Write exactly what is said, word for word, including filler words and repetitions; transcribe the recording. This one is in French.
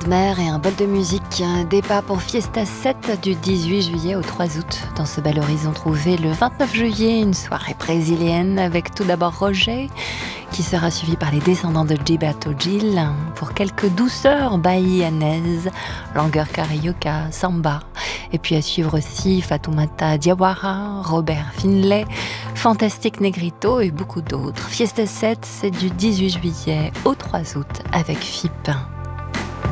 mer et un bol de musique. Départ pour Fiesta sept du dix-huit juillet au trois août. Dans ce bel horizon trouvé le vingt-neuf juillet, une soirée brésilienne avec tout d'abord Roger, qui sera suivi par les descendants de Gilberto Gil pour quelques douceurs bahianaises, langueur carioca, samba. Et puis à suivre aussi Fatoumata Diawara, Robert Finlay, Fantastic Negrito et beaucoup d'autres. Fiesta sept, c'est du dix-huit juillet au trois août avec F I P.